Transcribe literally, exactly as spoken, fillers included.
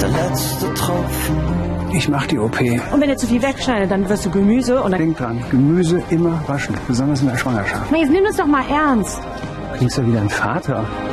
Der letzte Tropfen. Ich mach die O P. Und wenn ihr zu viel wegschneidet, dann wirst du Gemüse und dann... Denk dran, Gemüse immer waschen, besonders in der Schwangerschaft. Jetzt nimm das doch mal ernst. Klingst du wieder ein Vater?